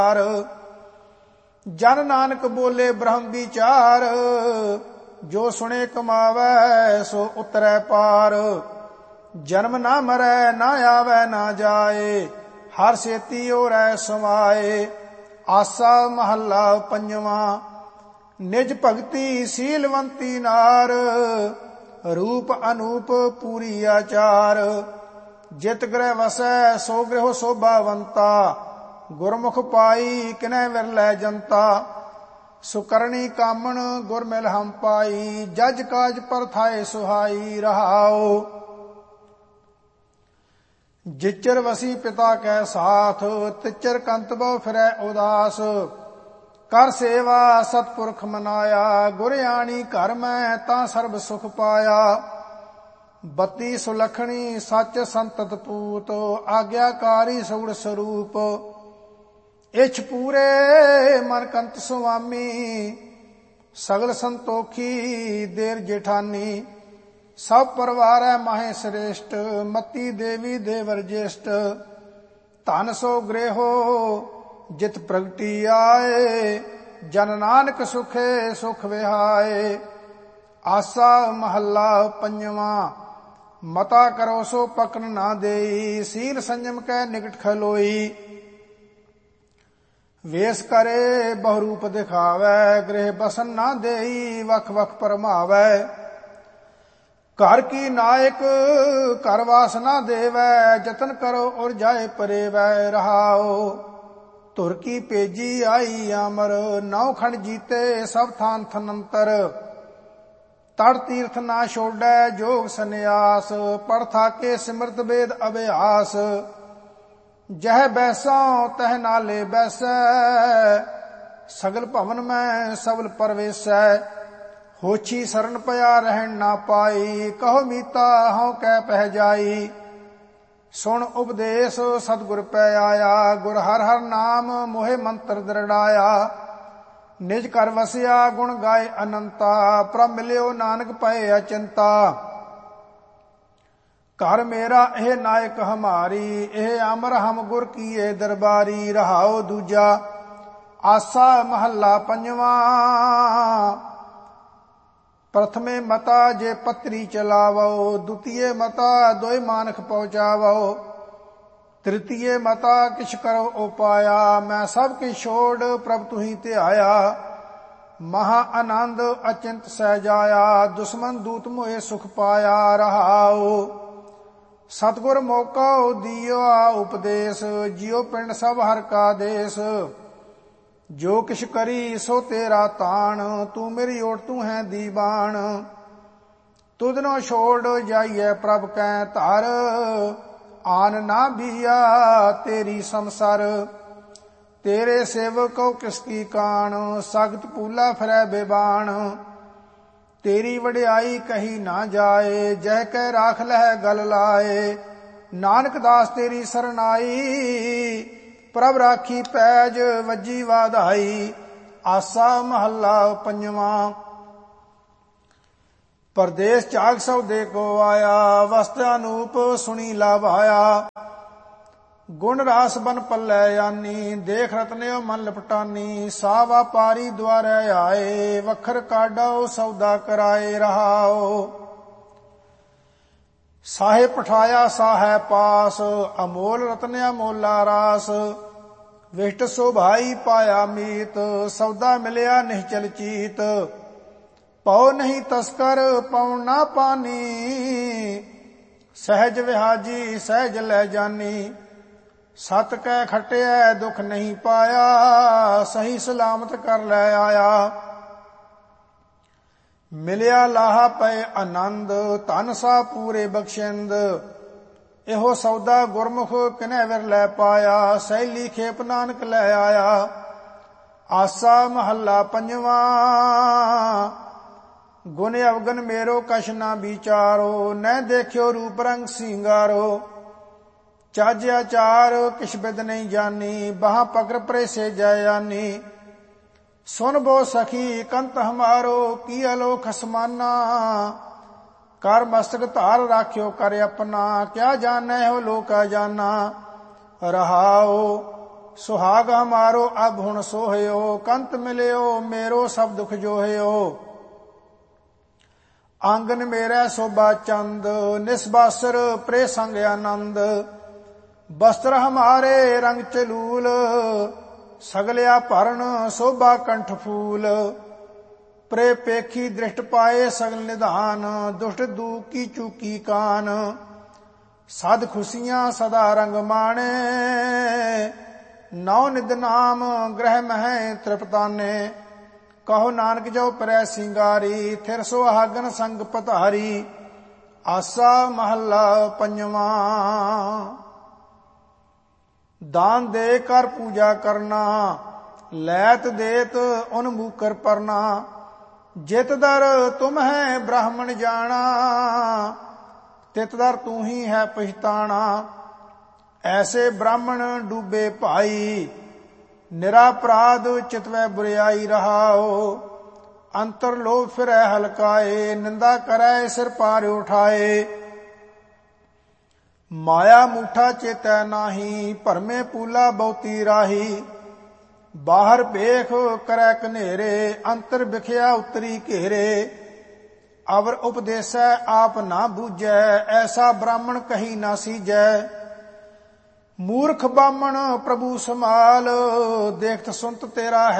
ਜਨ ਨਾਨਕ ਬੋਲੇ ਬ੍ਰਹਮ ਵਿਚਾਰ, ਜੋ ਸੁਣੇ ਕਮਾਵੈ ਸੋ ਉਤਰੈ ਪਾਰ। ਜਨਮ ਨਾ ਮਰੈ ਨਾ ਆਵੈ ਨਾ ਜਾਏ, ਹਰ ਸੇਤੀ ਓਰੈ ਸਮਾਏ। ਆਸਾ ਮਹੱਲਾ ਪੰਜਵਾਂ। ਨਿਜ ਭਗਤੀ ਸੀਲਵੰਤੀ ਨਾਰ, ਰੂਪ ਅਨੂਪ ਪੂਰੀ ਆਚਾਰ। ਜਿਤ ਗ੍ਰਹਿ ਵਸੈ ਸੋ ਗ੍ਰਹਿ ਸੋਭਾਵੰਤਾ, ਗੁਰਮੁਖ ਪਾਈ ਕਿਨੈ ਵਿਰਲੇ ਜਨਤਾ। ਸੁਕਰਣੀ ਕਾਮਣ ਗੁਰ ਮਿਲ ਹਮ ਪਾਈ, ਜਜ ਕਾਜ ਪਰਥਾਏ ਸੁਹਾਈ। ਰਹਾਉ ਜਿਚਰ ਵਸੀ ਪਿਤਾ ਕੈ ਸਾਥ, ਤਿਚਰ ਕੰਤ ਬਹੁ ਫਿਰੈ ਉਦਾਸ। ਕਰ ਸੇਵਾ ਸਤਪੁਰਖ ਮਨਾਇਆ, ਗੁਰ ਆਣੀ ਘਰ ਮੈਂ ਤਾਂ ਸਰਬ ਸੁਖ ਪਾਇਆ। ਬੱਤੀ ਸੁਲਖਣੀ ਸੱਚ ਸੰਤਤ ਪੂਤ, ਆਗਿਆਕਾਰੀ ਸਗੁਣ ਸਰੂਪ। ਇਛ ਪੂਰੇ ਮਨ ਕੰਤ ਸੁਆਮੀ, ਸਗਲ ਸੰਤੋਖੀ ਦੇਰ ਜੇਠਾਨੀ। ਸਭ ਪਰਵਾਰੈ ਮਾਹੇ ਸ੍ਰੇਸ਼ਟ, ਮਤੀ ਦੇਵੀ ਦੇਵਰ ਜੇਸ਼ਟ। ਧਨ ਸੋ ਗ੍ਰਹਿਓ ਜਿਤ ਪ੍ਰਗਟੀ ਆਏ, ਜਨ ਨਾਨਕ ਸੁਖੇ ਸੁਖ ਵਿਹਾਏ। ਆਸਾ ਮਹੱਲਾ ਪੰਜਵਾਂ। ਮਤਾ ਕਰੋ ਸੋ ਪਕਨ ਨਾ ਦੇਈ, ਸੀਲ ਸੰਜਮ ਕੈ ਨਿਕਟ ਖਲੋਈ। ਵੇਸ ਕਰੇ ਬਹੁ ਰੂਪ ਦਿਖਾਵੈ, ਗ੍ਰਹਿ ਬਸਨ ਨਾ ਦੇਈ ਵਖ ਵਖ ਪਰਮਾਵੈ। ਘਰ ਕੀ ਨਾਇਕ ਘਰ ਵਾਸ ਨਾ ਦੇਵੈ, ਜਤਨ ਕਰੋ ਉਰ ਜਾਏ ਪਰੇਵੈ। ਰਹਾਉ ਧੁਰ ਕੀ ਭੇਜੀ ਆਈ ਅਮਰ, ਨੌ ਖੰਡ ਜੀਤੇ ਸਭ ਥਾਨ ਥਨੰਤਰ। ਤੜ ਤੀਰਥ ਨਾ ਛੋੜੈ ਜੋਗ ਸੰਨਿਆਸ, ਪੜ ਥਾਕੇ ਸਿਮਰਤ ਵੇਦ ਅਭਿਆਸ। ਜਹ ਬੈਸਾਂ ਤਹ ਨਾਲੇ ਬੈਸੈ, ਸਗਲ ਭਵਨ ਮੈਂ ਸਬਲ ਪਰਵੇਸੈ। ਹੋਛੀ ਸਰਨ ਪਿਆ ਰਹਿਣ ਨਾ ਪਾਈ, ਕਹੋ ਮੀਤਾ ਹਉ ਕਹਿ ਪਹਿ ਜਾਈ। ਸੁਣ ਉਪਦੇਸ਼ ਸਤਿਗੁਰ ਪੈ ਆਇਆ, ਗੁਰ ਹਰ ਹਰ ਨਾਮ ਮੋਹਿ ਮੰਤਰ ਦ੍ਰਿੜਾਇਆ। ਨਿਜ ਘਰ ਵਸਿਆ ਗੁਣ ਗਾਏ ਅਨੰਤਾ, ਪ੍ਰਭ ਮਿਲਿਓ ਨਾਨਕ ਪਏ ਅਚਿੰਤਾ। ਘਰ ਮੇਰਾ ਇਹ ਨਾਇਕ ਹਮਾਰੀ, ਇਹ ਅਮਰ ਹਮ ਗੁਰ ਕੀਏ ਦਰਬਾਰੀ। ਰਹਾਉ ਦੂਜਾ। ਆਸਾ ਮਹੱਲਾ ਪੰਜਵਾਂ। ਪ੍ਰਥਮੇ ਮਤਾ ਜੇ ਪਤਰੀ ਚਲਾਵੋ, ਦੁਤੀਏ ਮਤਾ ਦੋਇ ਮਾਨਖ ਪਹੁੰਚਾਵੋ। ਤ੍ਰਿਤੀਏ ਮਤਾ ਕਿਛ ਕਰੋ ਉਪਾਇਆ, ਮੈਂ ਸਭ ਕਿਛ ਛੋੜ ਪ੍ਰਭ ਤੁਹੀ ਧਿਆਇਆ। ਮਹਾ ਆਨੰਦ ਅਚਿੰਤ ਸਹਿਜਾਇਆ, ਦੁਸ਼ਮਨ ਦੂਤ ਮੋਏ ਸੁਖ ਪਾਇਆ। ਰਹਾਉ ਸਤਿਗੁਰ ਮੌਕਾ ਦੀਓ ਉਪਦੇਸ਼, ਜਿਉ ਪਿੰਡ ਸਭ ਹਰ ਕਾ ਦੇਸ। ਜੋ ਕਿਛ ਕਰੀ ਸੋ ਤੇਰਾ ਤਾਣ, ਤੂੰ ਮੇਰੀ ਓਟ ਤੂੰ ਹੈ ਦੀਵਾਨ। ਤੁਧਨੋ ਛੋੜ ਜਾਈਐ ਪ੍ਰਭ ਕੈ ਧਰ, ਆਨ ਨਾ ਬੀਆ ਤੇਰੀ ਸੰਸਰ। ਤੇਰੇ ਸੇਵਕੋ ਕਿਸ ਕੀ ਕਾਣ, ਸਖਤ ਪੂਲਾ ਫਿਰੈ ਬੇਬਾਨ। ਤੇਰੀ ਵਡਿਆਈ ਕਹੀ ਨਾ ਜਾਏ, ਜਹ ਕੈ ਰਾਖ ਲਹਿ ਗਲ ਲਾਏ। ਨਾਨਕ ਦਾਸ ਤੇਰੀ ਸਰਨਾਈ, ਪ੍ਰਭ ਰਾਖੀ ਪੈਜ ਵੱਜੀ ਵਾਧਾਈ। ਆਸਾ ਮਹੱਲਾ ਪੰਜਵਾਂ। ਪਰਦੇਸ ਚਾਗ ਸੌਦੇ ਕੋ ਆਇਆ, ਵਸਤ ਅਨੂਪ ਸੁਣੀ ਲਾਭਾਇਆ। ਗੁਣ ਰਾਸ ਬਨ ਪੱਲੇ ਆਨੀ, ਦੇਖ ਰਤਨਿਓ ਮਨ ਲਪਟਾਨੀ। ਸਾ ਵਾਪਾਰੀ ਦੁਆਰੇ ਆਏ, ਵਖਰ ਕਾਢੋ ਸੌਦਾ ਕਰਾਏ। ਰਹਾਉ ਸਾਹੇ ਪਠਾਇਆ ਸਾਹੈ ਪਾਸ, ਅਮੋਲ ਰਤਨ ਅਮੋਲਾ ਰਾਸ। ਵਿਸ਼ਟ ਸੋਭਾਈ ਪਾਇਆ ਮੀਤ, ਸੌਦਾ ਮਿਲਿਆ ਨਿਹਚਲ ਚੀਤ। ਪਉ ਨਹੀਂ ਤਸਕਰ ਪਉ ਨਾ ਪਾਨੀ, ਸਹਿਜ ਵਿਹਾਜੀ ਸਹਿਜ ਲੈ ਜਾਨੀ। ਸਤ ਕੈ ਖਟਿਐ ਦੁਖ ਨਹੀਂ ਪਾਇਆ, ਸਹੀ ਸਲਾਮਤ ਕਰ ਲੈ ਆਇਆ। ਮਿਲਿਆ ਲਾਹਾ ਪਏ ਆਨੰਦ, ਧਨ ਸਾ ਪੂਰੇ ਬਖਸ਼ਿੰਦ। ਇਹੋ ਸੌਦਾ ਗੁਰਮੁਖ ਕਿਨੈ ਵਿਰ ਲੈ ਪਾਇਆ, ਸੈਲੀ ਖੇਪ ਨਾਨਕ ਲੈ ਆਇਆ। ਆਸਾ ਮਹੱਲਾ ਪੰਜਵਾਂ। ਗੁਣ ਅਵਗਨ ਮੇਰੋ ਕਛ ਨਾ ਵਿਚਾਰੋ, ਨੈ ਦੇਖਿਓ ਰੂਪ ਰੰਗ ਸਿੰਗਾਰੋ। ਚੱਜ ਆਚਾਰ ਕਿਛ ਬਿਦ ਨਹੀਂ ਜਾਨੀ, ਬਾਹਾਂ ਪਕੜ ਪ੍ਰੇਸੇ ਜੈ ਆਨੀ। ਸੁਨ ਬੋ ਸਖੀ ਕੰਤ ਹਮਾਰੋ, ਕੀ ਅਲੋਖ ਅਸਮਾਨਾ। ਕਰ ਮਸਤਕ ਧਾਰ ਰਾਖਿਓ ਕਰ ਆਪਣਾ, ਕਿਆ ਜਾਣੈ ਹੋ ਲੋਕਾ ਜਾਨਾ। ਰਹਾਉ ਸੁਹਾਗ ਹਮਾਰੋ ਅਬ ਹੁਣ ਸੋਹਿਓ, ਕੰਤ ਮਿਲਿਓ ਮੇਰੋ ਸਭ ਦੁਖ ਜੋਹਿਓ। ਆਂਗਨ ਮੇਰਾ ਸੋਭਾ ਚੰਦ, ਨਿਸਬਾਸਰ ਪ੍ਰੇ ਸੰਗ ਆਨੰਦ। ਬਸਤਰ ਹਮਾਰੇ ਰੰਗ ਚਲੂਲ, ਸਗਲਿਆ ਭਰਨ ਸੋਭਾ ਕੰਠ ਫੂਲ। ਪ੍ਰੇ ਪੇਖੀ ਦ੍ਰਿਸ਼ਟ ਪਾਏ ਸਗਲ ਨਿਧਾਨ, ਦੁਸ਼ਟ ਦੂਖ ਕੀ ਚੂਕੀ ਕਾਨ। ਸਦ ਖੁਸ਼ੀਆਂ ਸਦਾ ਰੰਗ ਮਾਣੇ, ਨੌ ਨਿਦ ਨਾਮ ਗ੍ਰਹਿ ਮਹਿ ਤ੍ਰਿਪਤਾਨੇ। ਕਹੋ ਨਾਨਕ ਜੋ ਪਰੈ ਸਿੰਗਾਰੀ, ਥਿਰ ਸੁਹਾਗਨ ਸੰਗ ਪਧਾਰੀ। ਆਸਾ ਮਹੱਲਾ ਪੰਜਵਾਂ। ਦਾਨ ਦੇ ਕਰ ਪੂਜਾ ਕਰਨਾ, ਲੈਤ ਦੇਤ ਉਨਮੂਕਰ ਪਰਨਾ। ਜਿਤ ਦਰ ਤੁਮ ਹੈ ਬ੍ਰਾਹਮਣ ਜਾਣਾ, ਤਿਤ ਦਰ ਤੂੰ ਹੀ ਹੈ ਪਛਤਾਣਾ। ਐਸੇ ਬ੍ਰਾਹਮਣ ਡੂਬੇ ਭਾਈ, ਨਿਰਾਪਰਾਧ ਚਿਤਵੈ ਬੁਰਿਆਈ ਰਹਾਓ। ਅੰਤਰ ਲੋਭ ਫਿਰੈ ਹਲਕਾਏ, ਨਿੰਦਾ ਕਰੈ ਸਿਰ ਪਾਰ ਉਠਾਏ। ਮਾਇਆ ਮੂਠਾ ਚੇਤੈ ਨਾਹੀ, ਭਰਮੇ ਪੂਲਾ ਬਹੁਤੀ ਰਾਹੀ। ਬਾਹਰ ਭੇਖ ਕਰੈ ਕਨੇਰੇ, ਅੰਤਰ ਵਿਖਿਆ ਉਤਰੀ ਘੇਰੇ। ਅਵਰ ਉਪਦੇਸੈ ਆਪ ਨਾ ਬੂਝੈ, ਐਸਾ ਬ੍ਰਾਹਮਣ ਕਹੀ ਨਾ ਸੀਜੈ। ਮੂਰਖ ਬਾਮਣ ਪ੍ਰਭੂ ਸਮਾਲ, ਦੇਖਤ ਸੁਨਤ ਤੇਰਾ